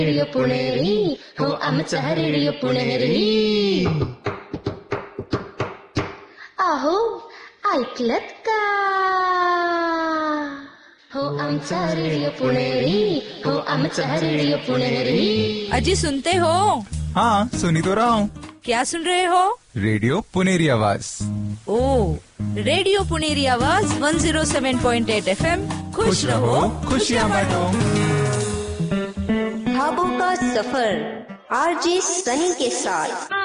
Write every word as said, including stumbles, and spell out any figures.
Radio पुणेरी हो आमचा radio पुणेरी. अहो ऐकलत का हो आमचा रेडिओ पुणेरी हो आमचा रेडिओ पुणेरी. अजी सुनते हो? हाँ सुनी तो रहा हूँ. क्या सुन रहे हो? रेडियो पुनेरी आवाज. ओ रेडियो पुनेरी आवाज एक सौ सात पॉइंट आठ एफएम. खुश रहो खुशियाँ बांटो. ख्वाबों का सफर आरजे सनी के साथ.